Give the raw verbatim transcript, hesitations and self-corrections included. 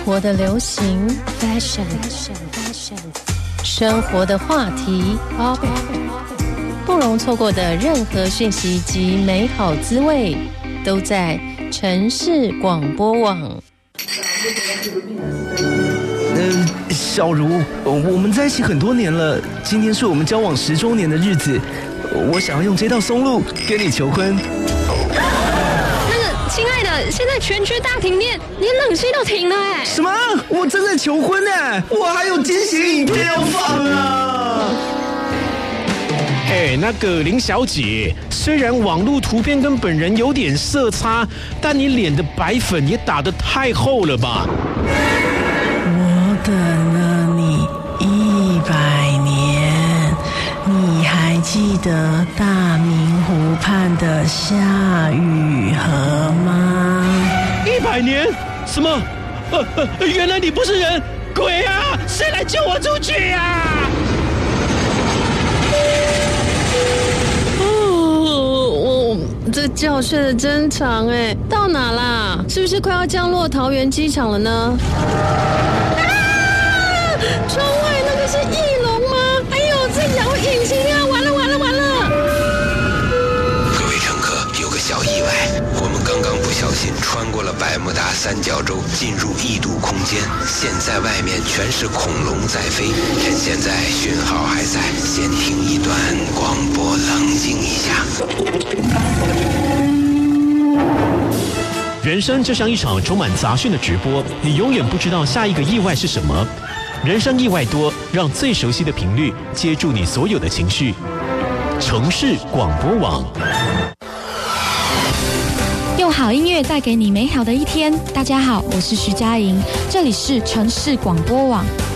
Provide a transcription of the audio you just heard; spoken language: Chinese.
活的流行 fashion， 生活的话题 pop， 不容错过的任何讯息及美好滋味，都在城市广播网。 呃，小茹，我们在一起很多年了，今天是我们交往十周年的日子，我想要用这道松露跟你求婚。 亲爱的，现在全区大停电，连冷气都停了哎！ 什么？我正在求婚哎，我还有惊喜影片要放啊！ 哎，那个林小姐，虽然网络图片跟本人有点色差，但你脸的白粉也打得太厚了吧？ 我等了你一百年，你还记得大明湖畔的夏雨荷吗？ 一百年？什么？呃呃，原来你不是人，鬼啊！谁来救我出去啊？ 哦，我这觉睡得真长哎，到哪啦？是不是快要降落桃园机场了呢？啊！窗外那个是翼龙吗？哎呦，这摇引擎啊！完了完了完了！ 各位乘客，有个小意外，我们刚刚不小心穿过了百慕达三角洲，进入异度空间。现在外面全是恐龙在飞，趁现在讯号还在，先听一段广播，冷静一下。 人生就像一场充满杂讯的直播，你永远不知道下一个意外是什么。人生意外多，让最熟悉的频率接住你所有的情绪。城市广播网， 用好音乐带给你美好的一天。大家好，我是徐佳莹，这里是城市广播网。